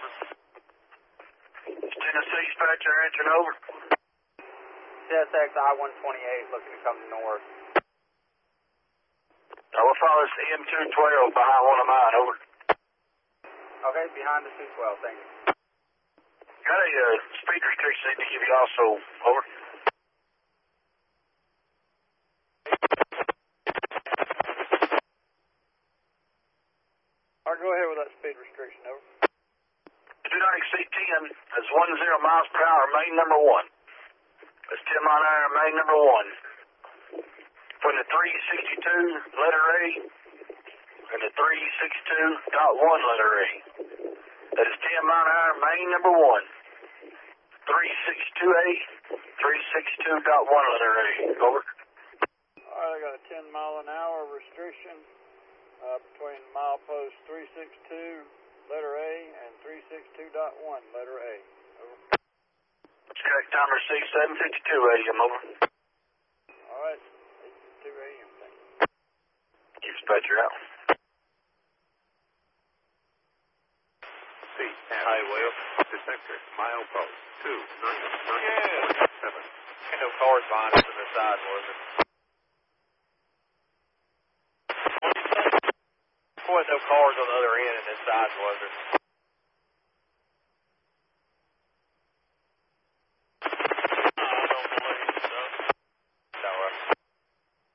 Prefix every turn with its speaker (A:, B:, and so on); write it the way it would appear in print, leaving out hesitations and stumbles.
A: Tennessee dispatcher answering over.
B: CSX I-128 looking to come north.
A: We'll follow this M212 behind one of mine, over.
B: Okay, behind the 212, thank you.
A: Got a speed restriction need to give you also, over.
B: Alright, go ahead with that speed restriction, over.
A: Do not exceed 10, that's 10 miles per hour, main number 1. That's 10 mile an hour, main number 1. From the 362, letter A, and the 362.1, letter A. That is 10 mile an hour, main number 1. 362A, 362.1, letter A. Over.
B: Alright, I got a 10 mile an hour restriction between milepost 362, letter A, and 362.1, letter A. Over.
A: Correct time received 7:52 a.m. Over.
B: Alright, 8:52 a.m. Thank you.
A: Dispatcher out.
C: Hi, Will. Detector, milepost 299.7.
B: Ain't no cars behind us on the side, was it? There was no cars on the other end, and this side was it?